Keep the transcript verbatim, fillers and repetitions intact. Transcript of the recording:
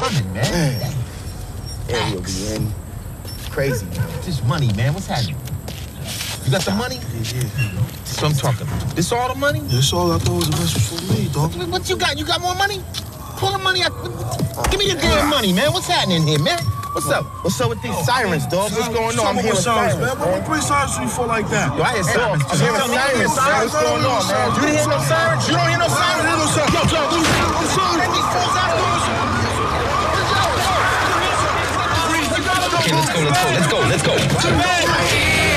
coming, man. Man. Yeah, we'll be in. Crazy, man. Just money, man. What's happening? You got the money? Yeah, yeah. That's what I'm talking about. This all the money? That's all I thought was the best for me, dog. What you got? You got more money? Pull the money out. Give me the damn money, man. What's happening here, man? What's up? What's up with these sirens, dog? What's going on? I'm hearing sirens, man. What would three sirens you for like that? Yo, I hear sirens. I'm hearing sirens. What's going on, man? You didn't hear no sirens? You don't hear no sirens? I don't hear no sirens. Yo, yo, I'm sorry. Let these fools out. Okay, let's go, let's go, let's go, let's go.